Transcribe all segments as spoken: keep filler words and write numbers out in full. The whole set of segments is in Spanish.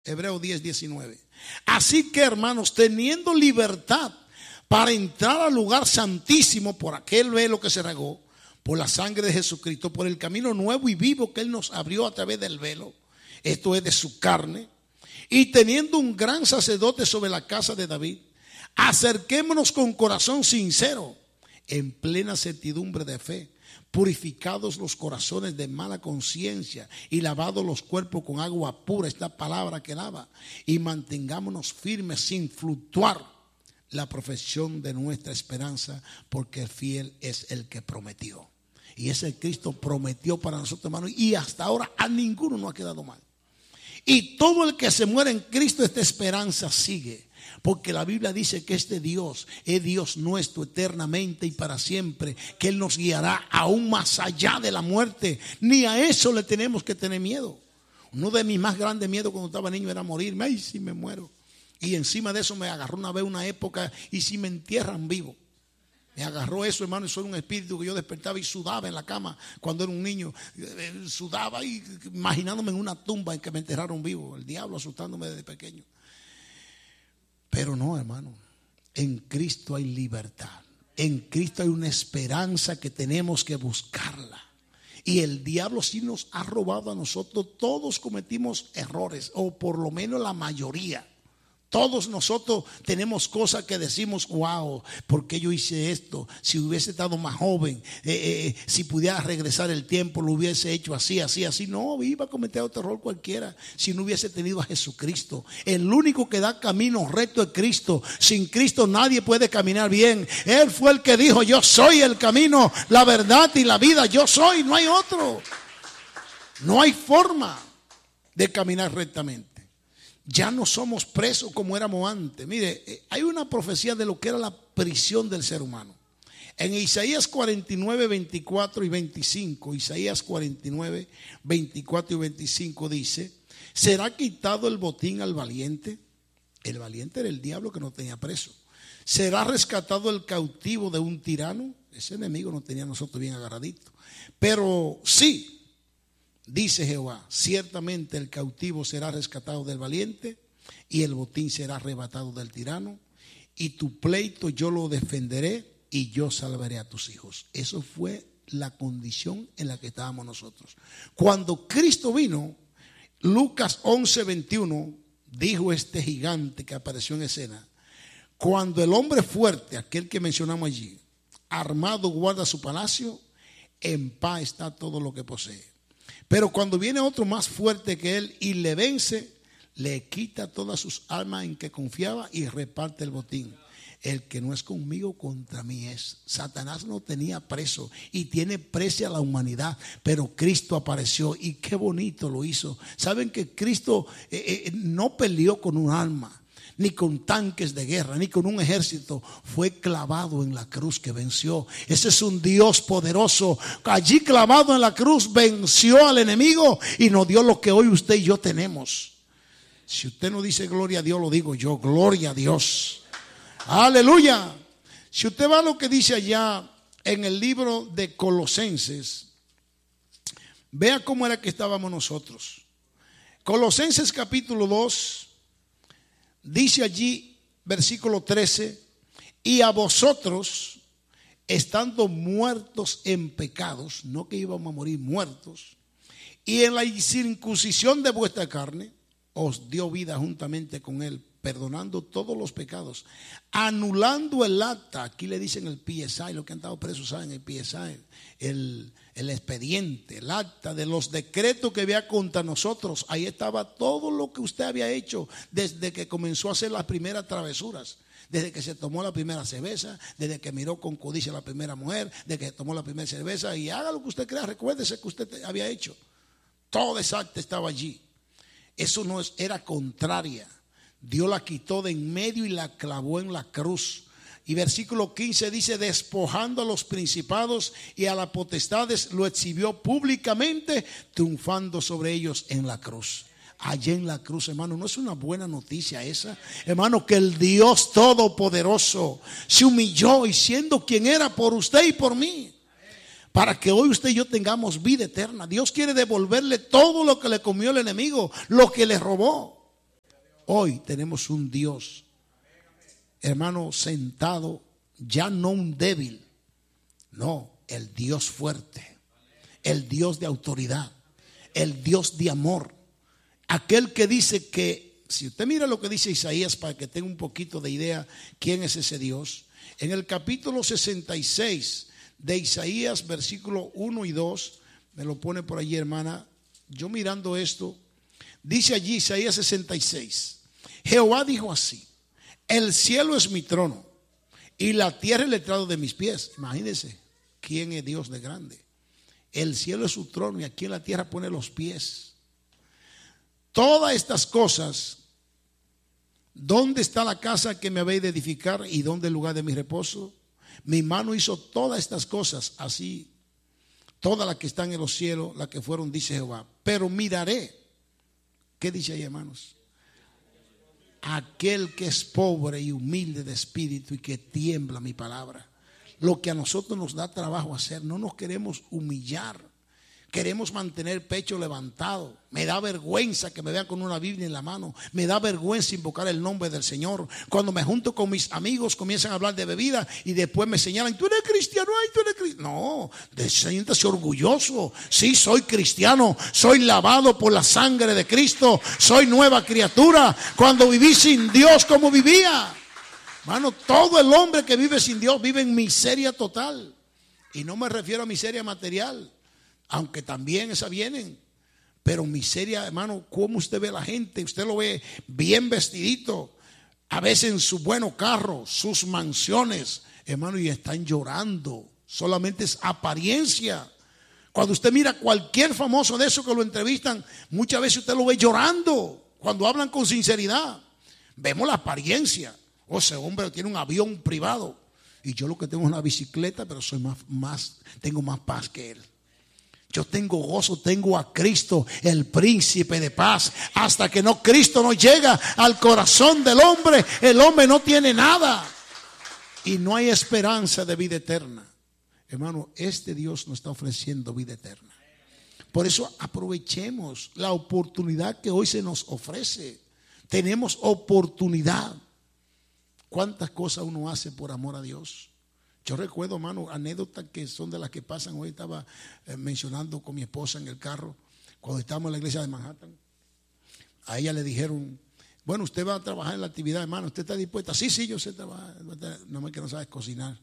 Hebreos diez, diecinueve. Así que, hermanos, teniendo libertad para entrar al lugar santísimo por aquel velo que se regó, por la sangre de Jesucristo, por el camino nuevo y vivo que Él nos abrió a través del velo, esto es de su carne, y teniendo un gran sacerdote sobre la casa de David, acerquémonos con corazón sincero, en plena certidumbre de fe, purificados los corazones de mala conciencia y lavados los cuerpos con agua pura, esta palabra que lava, y mantengámonos firmes sin fluctuar la profesión de nuestra esperanza, porque el fiel es el que prometió. Y ese Cristo prometió para nosotros, hermanos, y hasta ahora a ninguno nos ha quedado mal. Y todo el que se muere en Cristo, esta esperanza sigue. Porque la Biblia dice que este Dios es Dios nuestro eternamente y para siempre, que Él nos guiará aún más allá de la muerte. Ni a eso le tenemos que tener miedo. Uno de mis más grandes miedos cuando estaba niño era morirme. Ay, si me muero. Y encima de eso me agarró una vez una época, y si me entierran vivo. Me agarró eso, hermano, y soy un espíritu que yo despertaba y sudaba en la cama cuando era un niño. Sudaba y imaginándome en una tumba en que me enterraron vivo. El diablo asustándome desde pequeño. Pero no, hermano, en Cristo hay libertad. En Cristo hay una esperanza que tenemos que buscarla. Y el diablo sí nos ha robado a nosotros. Todos cometimos errores, o por lo menos la mayoría. Todos nosotros tenemos cosas que decimos, wow, ¿por qué yo hice esto? Si hubiese estado más joven, eh, eh, si pudiera regresar el tiempo, lo hubiese hecho así, así, así. No, iba a cometer otro error cualquiera si no hubiese tenido a Jesucristo. El único que da camino recto es Cristo. Sin Cristo nadie puede caminar bien. Él fue el que dijo, yo soy el camino, la verdad y la vida. Yo soy, no hay otro. No hay forma de caminar rectamente. Ya no somos presos como éramos antes. Mire, hay una profecía de lo que era la prisión del ser humano. En Isaías cuarenta y nueve, veinticuatro y veinticinco, Isaías cuarenta y nueve, veinticuatro y veinticinco dice: ¿será quitado el botín al valiente? El valiente era el diablo que no tenía preso. ¿Será rescatado el cautivo de un tirano? Ese enemigo no tenía a nosotros bien agarradito. Pero sí, dice Jehová, ciertamente el cautivo será rescatado del valiente, y el botín será arrebatado del tirano, y tu pleito yo lo defenderé, y yo salvaré a tus hijos. Eso fue la condición en la que estábamos nosotros. Cuando Cristo vino, Lucas once, veintiuno, dijo este gigante que apareció en escena: cuando el hombre fuerte, aquel que mencionamos allí, armado guarda su palacio, en paz está todo lo que posee. Pero cuando viene otro más fuerte que él y le vence, le quita todas sus armas en que confiaba y reparte el botín. El que no es conmigo, contra mí es. Satanás no tenía preso y tiene precia a la humanidad, pero Cristo apareció y qué bonito lo hizo. Saben que Cristo eh, eh, no peleó con un arma, ni con tanques de guerra, ni con un ejército. Fue clavado en la cruz que venció. Ese es un Dios poderoso. Allí clavado en la cruz venció al enemigo y nos dio lo que hoy usted y yo tenemos. Si usted no dice gloria a Dios, lo digo yo, gloria a Dios. Aleluya. Si usted va a lo que dice allá en el libro de Colosenses, vea cómo era que estábamos nosotros. Colosenses capítulo dos. Dice allí, versículo trece: y a vosotros, estando muertos en pecados, no que íbamos a morir muertos, y en la incircuncisión de vuestra carne, os dio vida juntamente con él, perdonando todos los pecados, anulando el acta. Aquí le dicen el P S I, los que han estado presos saben el P S I, el, el expediente, el acta de los decretos que había contra nosotros. Ahí estaba todo lo que usted había hecho desde que comenzó a hacer las primeras travesuras, desde que se tomó la primera cerveza, desde que miró con codicia a la primera mujer, desde que tomó la primera cerveza, y haga lo que usted crea, recuérdese que usted había hecho. Todo esa acta estaba allí. Eso no es, era contraria. Dios la quitó de en medio y la clavó en la cruz. Y versículo quince dice: despojando a los principados y a las potestades, lo exhibió públicamente, triunfando sobre ellos en la cruz. Allá en la cruz, hermano, ¿no es una buena noticia esa? Hermano, que el Dios Todopoderoso se humilló, y siendo quien era, por usted y por mí, para que hoy usted y yo tengamos vida eterna. Dios quiere devolverle todo lo que le comió el enemigo, lo que le robó. Hoy tenemos un Dios, hermano, sentado, ya no un débil, no, el Dios fuerte, el Dios de autoridad, el Dios de amor, aquel que dice que, si usted mira lo que dice Isaías para que tenga un poquito de idea quién es ese Dios, en el capítulo sesenta y seis de Isaías, versículo uno y dos, me lo pone por allí, hermana, yo mirando esto, dice allí Isaías sesenta y seis, Jehová dijo así: el cielo es mi trono y la tierra el estrado de mis pies. Imagínense quién es Dios de grande. El cielo es su trono y aquí en la tierra pone los pies. Todas estas cosas, ¿dónde está la casa que me habéis de edificar y dónde el lugar de mi reposo? Mi mano hizo todas estas cosas, así todas las que están en los cielos, las que fueron, dice Jehová. Pero miraré, ¿qué dice ahí, hermanos? Aquel que es pobre y humilde de espíritu y que tiembla mi palabra. Lo que a nosotros nos da trabajo hacer, no nos queremos humillar. Queremos mantener pecho levantado. Me da vergüenza que me vean con una Biblia en la mano. Me da vergüenza invocar el nombre del Señor. Cuando me junto con mis amigos comienzan a hablar de bebida y después me señalan: tú eres cristiano, ay, tú eres cristiano. No, siéntase orgulloso. Sí, soy cristiano. Soy lavado por la sangre de Cristo. Soy nueva criatura. Cuando viví sin Dios, ¿cómo vivía? Hermano, todo el hombre que vive sin Dios vive en miseria total. Y no me refiero a miseria material, aunque también esas vienen, pero miseria, hermano, ¿cómo usted ve a la gente? Usted lo ve bien vestidito, a veces en su buenos carros, sus mansiones, hermano, y están llorando. Solamente es apariencia. Cuando usted mira a cualquier famoso de esos que lo entrevistan, muchas veces usted lo ve llorando, cuando hablan con sinceridad. Vemos la apariencia. O ese hombre tiene un avión privado y yo lo que tengo es una bicicleta, pero soy más, más, tengo más paz que él. Yo tengo gozo, tengo a Cristo, el príncipe de paz. Hasta que no Cristo no llega al corazón del hombre, el hombre no tiene nada. Y no hay esperanza de vida eterna. Hermano, este Dios nos está ofreciendo vida eterna. Por eso aprovechemos la oportunidad que hoy se nos ofrece. Tenemos oportunidad. ¿Cuántas cosas uno hace por amor a Dios? Yo recuerdo, hermano, anécdotas que son de las que pasan. Hoy estaba eh, mencionando con mi esposa en el carro, cuando estábamos en la iglesia de Manhattan. A ella le dijeron: bueno, usted va a trabajar en la actividad, hermano, ¿usted está dispuesta? Sí, sí, yo sé trabajar. No me que no sabes cocinar.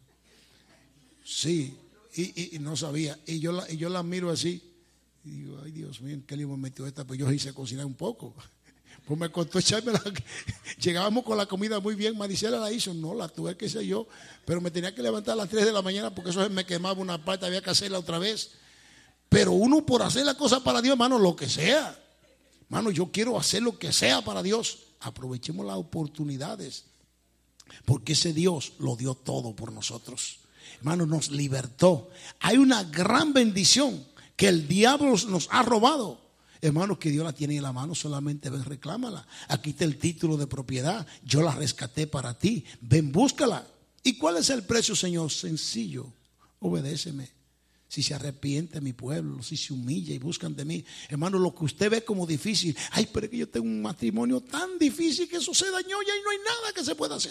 Sí, y, y, y no sabía. Y yo, la, y yo la miro así y digo: ay, Dios mío, ¿en qué lío me metió esta? Pues yo hice cocinar un poco. Pues me costó echarme la... Llegábamos con la comida muy bien. Maricela la hizo, no la tuve que hacer yo, pero me tenía que levantar a las tres de la mañana porque eso me quemaba una parte, había que hacerla otra vez. Pero uno, por hacer la cosa para Dios, hermano, lo que sea, hermano, yo quiero hacer lo que sea para Dios. Aprovechemos las oportunidades, porque ese Dios lo dio todo por nosotros, hermano, nos libertó. Hay una gran bendición que el diablo nos ha robado. Hermanos, que Dios la tiene en la mano, solamente ven, reclámala. Aquí está el título de propiedad, yo la rescaté para ti, ven, búscala. ¿Y cuál es el precio, Señor? Sencillo: obedéceme. Si se arrepiente mi pueblo, si se humilla y buscan de mí. Hermano, lo que usted ve como difícil: ay, pero es que yo tengo un matrimonio tan difícil que eso se dañó ya y no hay nada que se pueda hacer.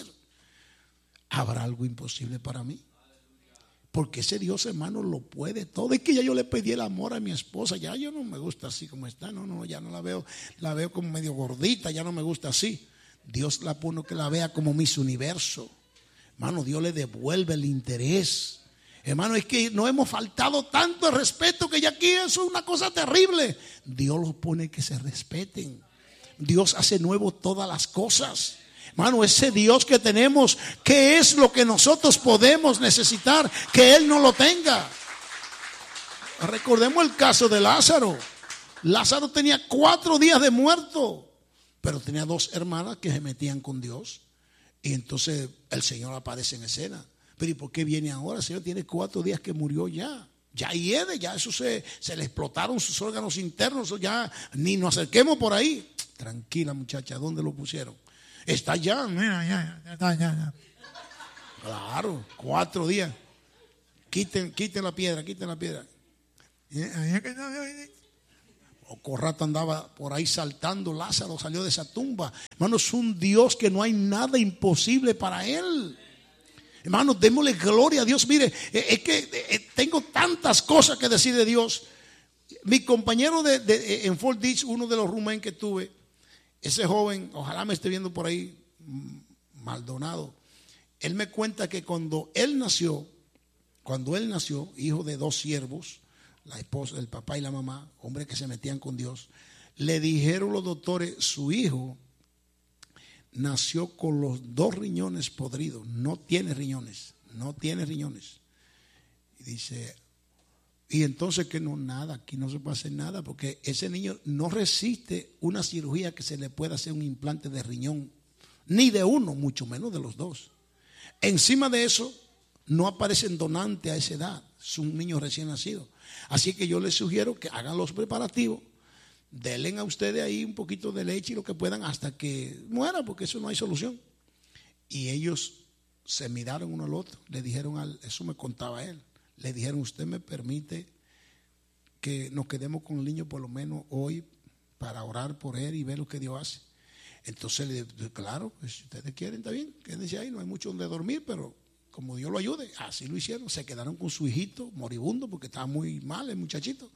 ¿Habrá algo imposible para mí? Porque ese Dios, hermano, lo puede todo. Es que ya yo le pedí el amor a mi esposa. Ya yo no me gusta así como está. No, no, ya no la veo. La veo como medio gordita. Ya no me gusta así. Dios la pone que la vea como Miss Universo. Hermano, Dios le devuelve el interés. Hermano, es que no hemos faltado tanto el respeto que ya aquí eso es una cosa terrible. Dios los pone que se respeten. Dios hace nuevo todas las cosas. Hermano, ese Dios que tenemos, ¿qué es lo que nosotros podemos necesitar que Él no lo tenga? Recordemos el caso de Lázaro. Lázaro tenía cuatro días de muerto, pero tenía dos hermanas que se metían con Dios. Y entonces el Señor aparece en escena. Pero ¿y por qué viene ahora? El Señor tiene cuatro días que murió ya. Ya hiede, ya eso se, se le explotaron sus órganos internos. Ya ni nos acerquemos por ahí. Tranquila, muchacha, ¿dónde lo pusieron? Está allá, mira, ya, ya, ya, ya. Claro, cuatro días. Quiten, quiten la piedra, quiten la piedra. Poco rato andaba por ahí saltando, Lázaro salió de esa tumba. Hermanos, es un Dios que no hay nada imposible para Él. Hermanos, démosle gloria a Dios. Mire, es que tengo tantas cosas que decir de Dios. Mi compañero de, de, en Fort Dix, uno de los roommates que tuve, ese joven, ojalá me esté viendo por ahí, Maldonado, él me cuenta que cuando él nació, cuando él nació, hijo de dos siervos, la esposa, el papá y la mamá, hombres que se metían con Dios, le dijeron los doctores, su hijo nació con los dos riñones podridos, no tiene riñones, no tiene riñones. Y dice, y entonces que no, nada, aquí no se puede hacer nada, porque ese niño no resiste una cirugía que se le pueda hacer un implante de riñón, ni de uno, mucho menos de los dos. Encima de eso, no aparecen donantes a esa edad, es un niño recién nacido. Así que yo les sugiero que hagan los preparativos, denle a ustedes ahí un poquito de leche y lo que puedan hasta que muera, porque eso no hay solución. Y ellos se miraron uno al otro, le dijeron, al, eso me contaba él, le dijeron, usted me permite que nos quedemos con el niño por lo menos hoy para orar por él y ver lo que Dios hace. Entonces le dije, claro, pues, si ustedes quieren, está bien, quédense ahí, no hay mucho donde dormir, pero como Dios lo ayude. Así lo hicieron, se quedaron con su hijito moribundo porque estaba muy mal el muchachito.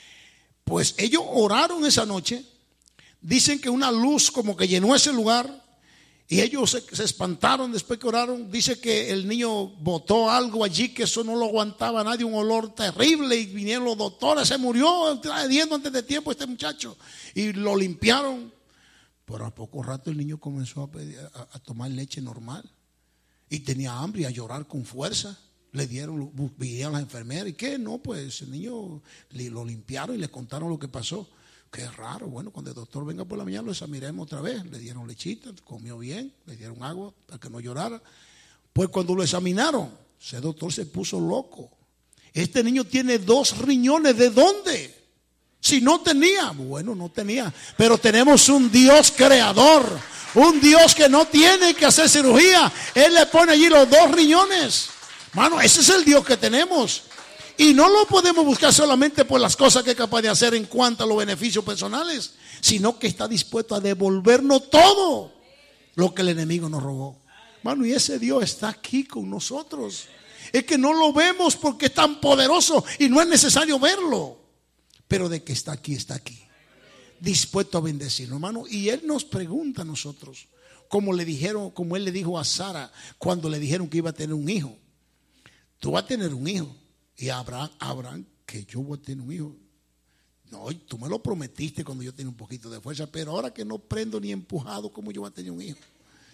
Pues ellos oraron esa noche, dicen que una luz como que llenó ese lugar y ellos se, se espantaron después que oraron. Dice que el niño botó algo allí que eso no lo aguantaba nadie, un olor terrible, y vinieron los doctores, se murió trayendo antes de tiempo este muchacho y lo limpiaron. Pero a poco rato el niño comenzó a, pedir, a, a tomar leche normal y tenía hambre y a llorar con fuerza. Le dieron, vinieron las enfermeras y qué, no, pues el niño lo limpiaron y le contaron lo que pasó. Qué raro, bueno, cuando el doctor venga por la mañana lo examinaremos otra vez. Le dieron lechita, comió bien, le dieron agua para que no llorara. Pues cuando lo examinaron, ese doctor se puso loco. Este niño tiene dos riñones, ¿de dónde? Si no tenía, bueno, no tenía, pero tenemos un Dios creador, un Dios que no tiene que hacer cirugía. Él le pone allí los dos riñones. Mano, ese es el Dios que tenemos. Y no lo podemos buscar solamente por las cosas que es capaz de hacer en cuanto a los beneficios personales, sino que está dispuesto a devolvernos todo lo que el enemigo nos robó. Mano, y ese Dios está aquí con nosotros. Es que no lo vemos porque es tan poderoso y no es necesario verlo. Pero de que está aquí, está aquí. Dispuesto a bendecirnos, hermano. Y Él nos pregunta a nosotros, como le dijeron, como Él le dijo a Sara cuando le dijeron que iba a tener un hijo. Tú vas a tener un hijo. Y Abraham, Abraham, que yo voy a tener un hijo. No, tú me lo prometiste cuando yo tenía un poquito de fuerza, pero ahora que no prendo ni empujado, ¿cómo yo voy a tener un hijo?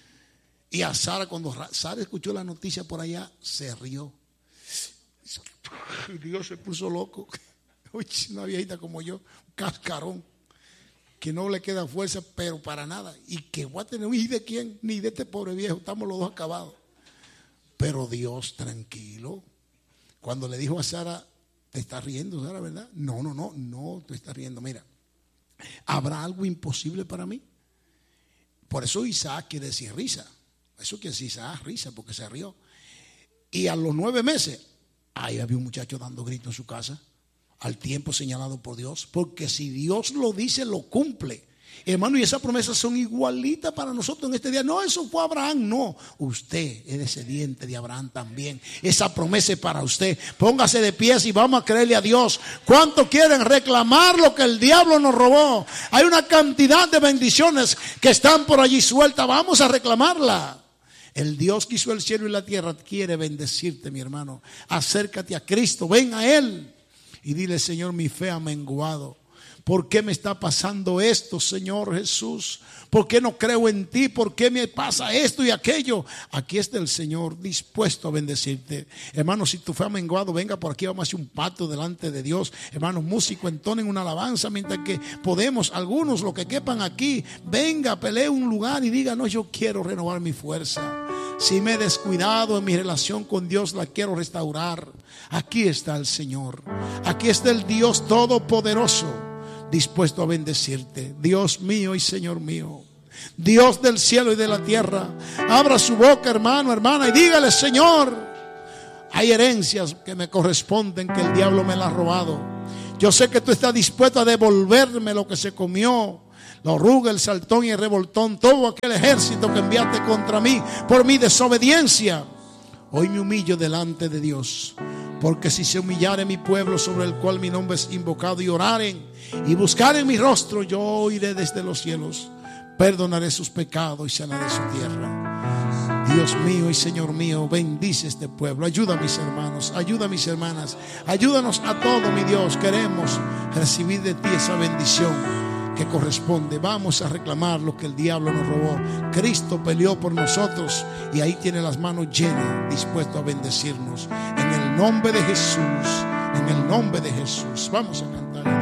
Y a Sara, cuando Sara escuchó la noticia por allá, se rió. Dios se puso loco. Uy, una viejita como yo, un cascarón, que no le queda fuerza, pero para nada. Y que voy a tener un hijo de quién, ni de este pobre viejo, estamos los dos acabados. Pero Dios, tranquilo. Cuando le dijo a Sara, te estás riendo, Sara, ¿verdad? No, no, no, no te estás riendo. Mira, ¿habrá algo imposible para mí? Por eso Isaac quiere decir risa. Eso quiere decir Isaac, risa, porque se rió. Y a los nueve meses, ahí había un muchacho dando gritos en su casa, al tiempo señalado por Dios. Porque si Dios lo dice, lo cumple. Hermano, y esas promesas son igualitas para nosotros en este día. No, eso fue Abraham, no. Usted es descendiente de Abraham también. Esa promesa es para usted. Póngase de pies y vamos a creerle a Dios. ¿Cuánto quieren reclamar lo que el diablo nos robó? Hay una cantidad de bendiciones que están por allí sueltas. Vamos a reclamarla. El Dios que hizo el cielo y la tierra quiere bendecirte, mi hermano. Acércate a Cristo, ven a Él y dile: Señor, mi fe ha menguado. ¿Por qué me está pasando esto, Señor Jesús? ¿Por qué no creo en ti? ¿Por qué me pasa esto y aquello? Aquí está el Señor dispuesto a bendecirte. Hermano, si tu fe ha menguado, venga por aquí, vamos a hacer un pacto delante de Dios. Hermanos, músicos, entonen una alabanza mientras que podemos, algunos, los que quepan aquí, venga, pelee un lugar y diga: no, yo quiero renovar mi fuerza. Si me he descuidado en mi relación con Dios, la quiero restaurar. Aquí está el Señor. Aquí está el Dios Todopoderoso, dispuesto a bendecirte. Dios mío y Señor mío, Dios del cielo y de la tierra, abra su boca, hermano, hermana, y dígale: Señor, hay herencias que me corresponden, que el diablo me las ha robado. Yo sé que tú estás dispuesto a devolverme lo que se comió, la oruga, el saltón y el revoltón, todo aquel ejército que enviaste contra mí por mi desobediencia. Hoy me humillo delante de Dios, porque si se humillare mi pueblo sobre el cual mi nombre es invocado y oraren y buscaren mi rostro, yo oiré desde los cielos, perdonaré sus pecados y sanaré su tierra. Dios mío y Señor mío, bendice este pueblo. Ayuda a mis hermanos, ayuda a mis hermanas, ayúdanos a todos, mi Dios. Queremos recibir de ti esa bendición que corresponde. Vamos a reclamar lo que el diablo nos robó. Cristo peleó por nosotros y ahí tiene las manos llenas, dispuesto a bendecirnos. En el nombre de Jesús, en el nombre de Jesús. Vamos a cantar.